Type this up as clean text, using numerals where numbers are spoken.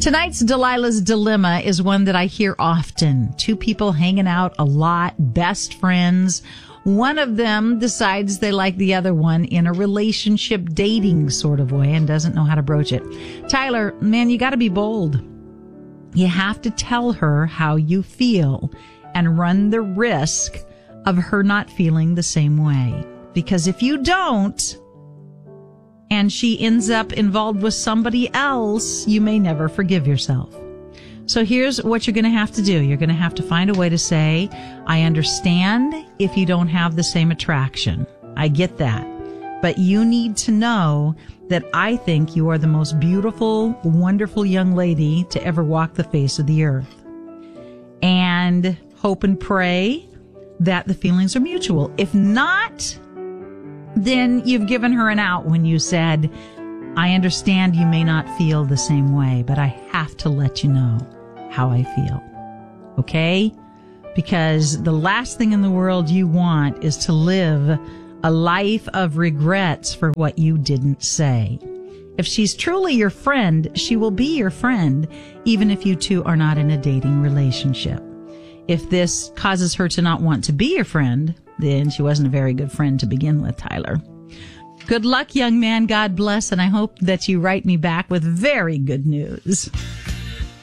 Tonight's Delilah's Dilemma is one that I hear often. Two people hanging out a lot, best friends. One of them decides they like the other one in a relationship dating sort of way and doesn't know how to broach it. Tyler, man, you got to be bold. You have to tell her how you feel and run the risk of her not feeling the same way. Because if you don't, and she ends up involved with somebody else, you may never forgive yourself. So here's what you're going to have to do. You're going to have to find a way to say, I understand if you don't have the same attraction. I get that. But you need to know that I think you are the most beautiful, wonderful young lady to ever walk the face of the earth. And hope and pray that the feelings are mutual. If not, then you've given her an out when you said, I understand you may not feel the same way, but I have to let you know how I feel. Okay? Because the last thing in the world you want is to live a life of regrets for what you didn't say. If she's truly your friend, she will be your friend, even if you two are not in a dating relationship. If this causes her to not want to be your friend, then she wasn't a very good friend to begin with, Tyler. Good luck, young man. God bless. And I hope that you write me back with very good news.